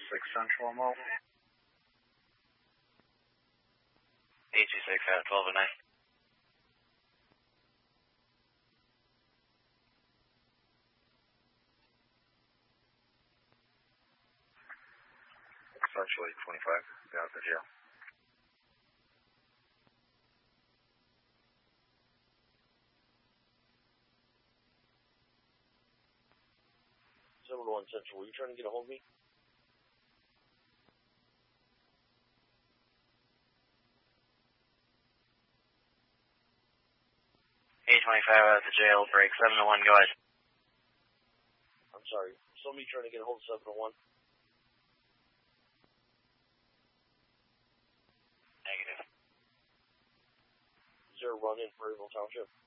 Central Mall. 826 out 1209. Central 825, got the jail. One Central, were you trying to get a hold of me? 825 out of the jail, break 701, go ahead. I'm sorry, somebody trying to get a hold of 701? Negative. Is there a run-in for April Township?